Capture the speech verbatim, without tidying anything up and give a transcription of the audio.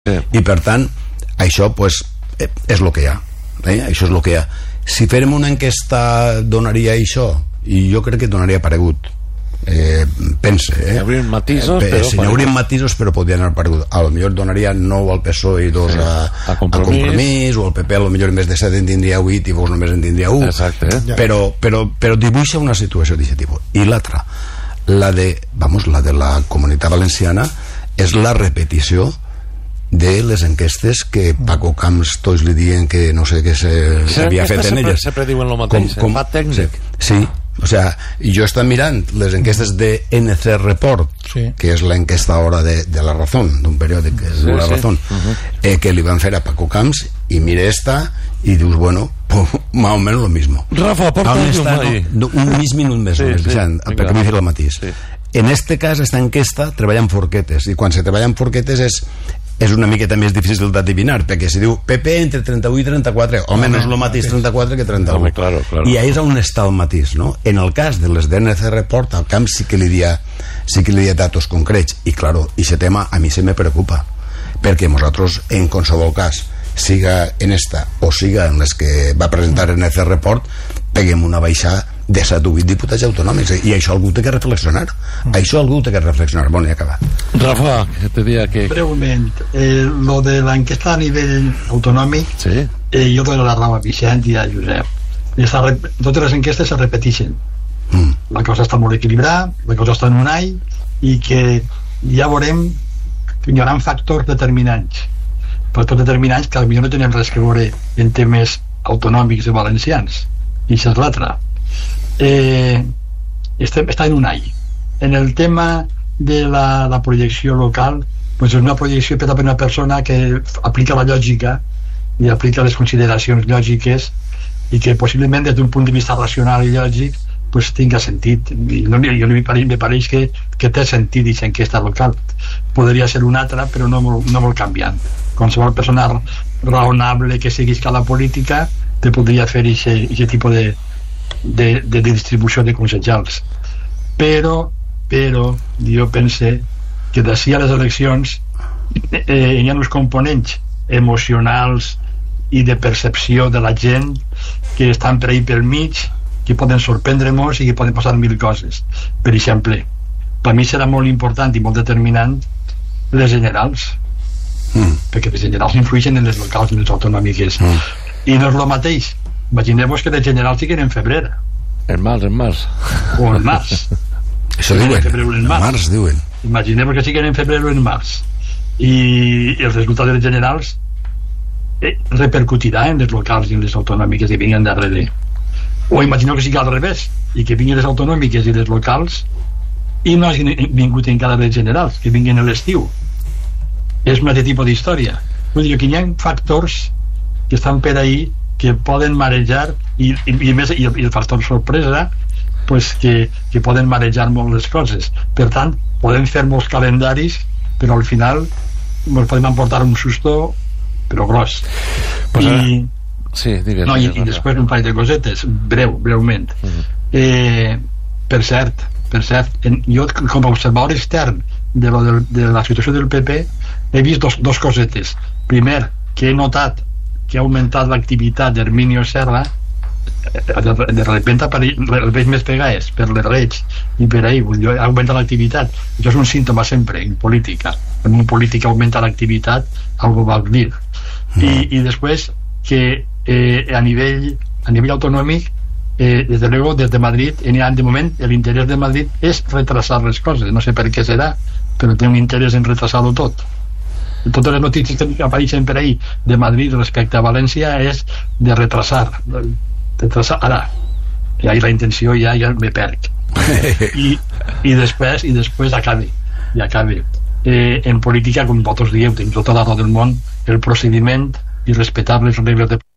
Sí. I per tant, això pues, és el que hi ha. Eh? Això és el que hi ha. Si fèrem una enquesta donaria això? I jo crec que donaria paregut. Eh, pense, eh? Hi haurien matisos, eh, però si n'hi haurien matisos, però podrien haver paregut. A lo millor donaria nou al P S O E i dos sí. a, a, compromís. a Compromís, o al P P a lo millor en vez de set en tindria vuit i vos només en tindria un. Exacte, eh? però, però, però dibuixa una situació d'aquest tipus. I l'altra, la de, vamos, la de la Comunitat Valenciana, és la repetició de les enquestes que Paco Camps tots li diuen que no sé què s'havia fet en elles. Sempre diuen el mateix, com, com, el tècnic. Sí, o sea, jo estic mirant les enquestes de N C Report, sí. que és l'enquesta ara de, de La Razón, d'un periòdic que és sí, La Razón, sí. uh-huh. eh, que li van fer a Paco Camps, i mire esta i dius, bueno, pues, más o menos lo mismo. Rafa, porta un ahí. Un mig minut més, sí, només, sí, sí, perquè vull dir el mateix. Sí. En este cas, esta enquesta treballa en forquetes, i quan se treballa en forquetes és és una miqueta més difícil d'adivinar, perquè si diu P P entre trenta-vuit i trenta-quatre, home, no és el mateix trenta-quatre que trenta-u. Home, claro, claro. I ahí és on està el matís, no? En el cas de les d'N C Report, al camp sí que li dia sí que li dia datos concrets, i claro, aquest tema a mi se me preocupa, perquè nosaltres, en qualsevol cas, siga en esta o siga en les que va presentar N C Report, peguem una baixada de set o vuit diputats autonòmics, i això algú té que reflexionar. Mm. Això algú té que reflexionar. Bueno, i acabat. Rafa, que te diria que... Breument, eh, lo de l'enquesta a nivell autonòmic, sí. eh, jo dono la raó a Vicent i a Josep. Esa, totes les enquestes se repeteixen. Mm. La cosa està molt equilibrada, la cosa està en un any, i que ja veurem que hi haurà factors determinants. Factors determinants que potser no tenen res que veure en temes autonòmics i valencians. I això és l'altre. Eh, estem, està en un any. En el tema de la, la projecció local, pues és una projecció feta per una persona que aplica la lògica i aplica les consideracions lògiques, i que possiblement des d'un punt de vista racional i lògic pues tinga sentit. I no, jo me pareix, me pareix que, que té sentit aquesta enquesta local. Podria ser una altra, però no molt, no molt canviant. Qualsevol persona raonable que sigui a la política te podria fer aquest tipus de De, de, de distribució de concejals, però però jo pense que d'ací a les eleccions eh, hi ha uns components emocionals i de percepció de la gent que estan per ahí pel mig, que poden sorprendre-nos i que poden passar mil coses. Per exemple, per mi serà molt important i molt determinant les generals, mm. perquè les generals influeixen en les locals i en les autonòmiques, mm. i no és el mateix. Imagineu-vos que les generals siguin en febrer, en març, en març o en març. Això diuen, en març, març diuen. Imagineu-vos que siguin en febrer o en març, i el resultat de les generals eh, repercutirà en les locals i en les autonòmiques que vinguin darrere. O imagineu que sigui al revés, i que vinguin les autonòmiques i les locals i no hagin vingut encara les generals, que vinguin a l'estiu. És un altre tipus d'història. Vull dir que hi ha factors que estan per ahí que poden marejar, i, i, i, més, i, el, i el factor sorpresa, pues que, que poden marejar molt les coses. Per tant, podem fer molts calendaris, però al final ens podem emportar un susto però gros. Pues I, ara... sí, digues, no, i, i després un parell de cosetes, breu, breument. Uh-huh. eh, per cert, per cert en, jo com a observador extern de, lo de, de la situació del P P he vist dos, dos cosetes. Primer, que he notat que ha augmentat l'activitat d'Herminio Serra, de, de repente el veig més pegades per les redes i per ahí, ha augmentat l'activitat. Això és un símptoma sempre en política. En un polític augmenta l'activitat, algo va dir. I, i després que eh, a nivell a nivell autonòmic, eh, des de luego, des de Madrid, en, de moment l'interès de Madrid és retrasar les coses. No sé per què serà, però té un interès en retrasar-ho tot. Totes les notícies que apareixen per ahí de Madrid respecte a València és de retrasar, de retrasar ara, i ahí la intenció ja, ja me perc. I, i després i després acabe, i acabe. Eh, en política, com vosaltres dieu, tenim tota la raó del món, el procediment i respectar les regles de